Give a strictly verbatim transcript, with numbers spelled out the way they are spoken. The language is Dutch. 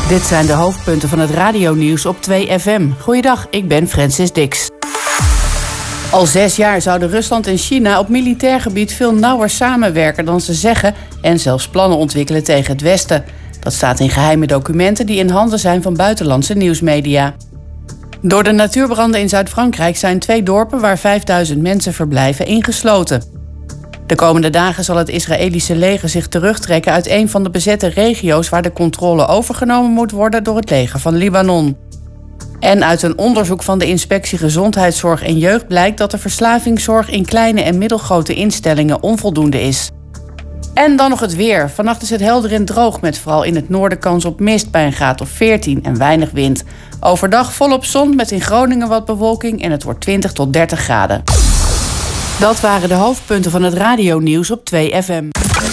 Dit zijn de hoofdpunten van het radionieuws op twee F M. Goeiedag, ik ben Francis Dix. Al zes jaar zouden Rusland en China op militair gebied veel nauwer samenwerken dan ze zeggen en zelfs plannen ontwikkelen tegen het Westen. Dat staat in geheime documenten die in handen zijn van buitenlandse nieuwsmedia. Door de natuurbranden in Zuid-Frankrijk zijn twee dorpen waar vijfduizend mensen verblijven ingesloten. De komende dagen zal het Israëlische leger zich terugtrekken uit een van de bezette regio's waar de controle overgenomen moet worden door het leger van Libanon. En uit een onderzoek van de Inspectie Gezondheidszorg en Jeugd blijkt dat de verslavingszorg in kleine en middelgrote instellingen onvoldoende is. En dan nog het weer. Vannacht is het helder en droog met vooral in het noorden kans op mist bij een graad of veertien en weinig wind. Overdag volop zon met in Groningen wat bewolking en het wordt twintig tot dertig graden. Dat waren de hoofdpunten van het radionieuws op twee F M.